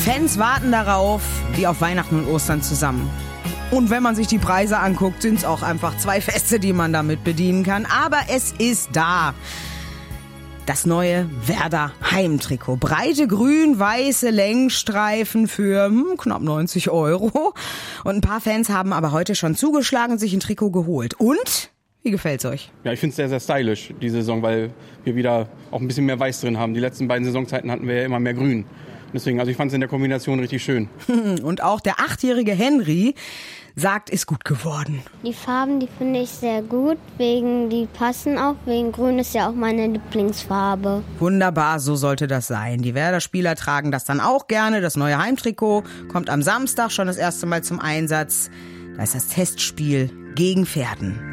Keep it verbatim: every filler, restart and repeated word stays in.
Fans warten darauf, wie auf Weihnachten und Ostern zusammen. Und wenn man sich die Preise anguckt, sind es auch einfach zwei Feste, die man damit bedienen kann. Aber es ist da. Das neue Werder Heimtrikot. Breite grün-weiße Längsstreifen für hm, knapp neunzig Euro. Und ein paar Fans haben aber heute schon zugeschlagen und sich ein Trikot geholt. Und? Wie gefällt's euch? Ja, ich finde es sehr, sehr stylisch, die Saison, weil wir wieder auch ein bisschen mehr Weiß drin haben. Die letzten beiden Saisonzeiten hatten wir ja immer mehr Grün. Deswegen, also ich fand es in der Kombination richtig schön. Und auch der achtjährige Henry sagt, ist gut geworden. Die Farben, die finde ich sehr gut, wegen die passen auch, wegen Grün ist ja auch meine Lieblingsfarbe. Wunderbar, so sollte das sein. Die Werder-Spieler tragen das dann auch gerne. Das neue Heimtrikot kommt am Samstag schon das erste Mal zum Einsatz. Da ist das Testspiel gegen Verden.